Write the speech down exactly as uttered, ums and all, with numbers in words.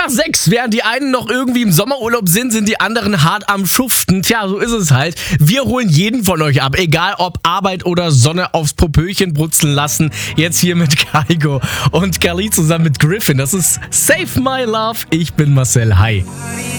sechs. Während die einen noch irgendwie im Sommerurlaub sind, sind die anderen hart am Schuften. Tja, so ist es halt. Wir holen jeden von euch ab, egal ob Arbeit oder Sonne aufs Popöchen brutzeln lassen. Jetzt hier mit Kygo und Khalid zusammen mit Griffin. Das ist Save My Love. Ich bin Marcel. Hi.